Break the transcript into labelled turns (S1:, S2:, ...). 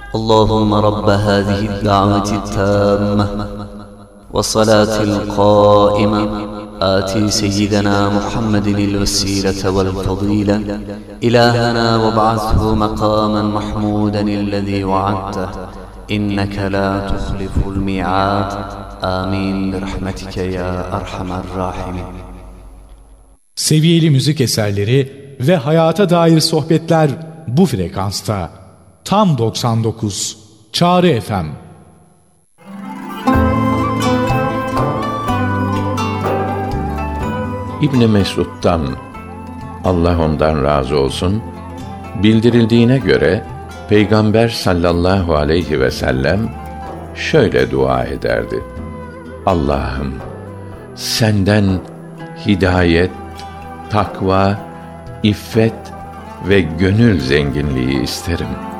S1: اللهم رب هذه الدعوة التامة والصلاة القائمة آتي سيدنا محمد الوسيلة والفضيلة إلهنا وابعثه مقاما محمودا الذي وعدته إنك لا تخلف الميعاد آمين برحمتك يا أرحم الراحمين.
S2: Seviyeli müzik eserleri ve hayata dair sohbetler bu frekansta. Tam 99 Çağrı FM.
S3: İbn Mesud'dan, Allah ondan razı olsun, bildirildiğine göre Peygamber sallallahu aleyhi ve sellem şöyle dua ederdi: Allah'ım, senden hidayet, takva, iffet ve gönül zenginliği isterim.